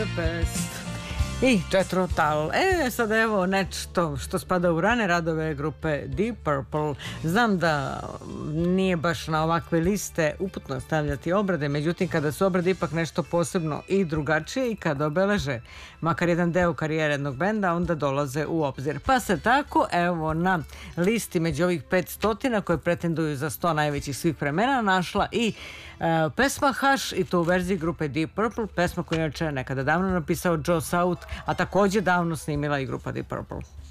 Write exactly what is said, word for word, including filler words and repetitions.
the best. I Jethro Tull. E, sad evo nešto što spada u rane radove grupe Deep Purple. Znam da nije baš na ovakve liste uputno stavljati obrade, međutim kada su obrade ipak nešto posebno i drugačije i kada obeleže makar jedan deo karijere jednog benda, onda dolaze u obzir. Pa se tako, evo na listi među ovih petstotina koje pretenduju za sto najvećih svih vremena našla i e, pesma Hush, i to u verziji grupe Deep Purple, pesma koju inače nekada davno napisao Joe South, a također davno snimila i grupa Deep Purple.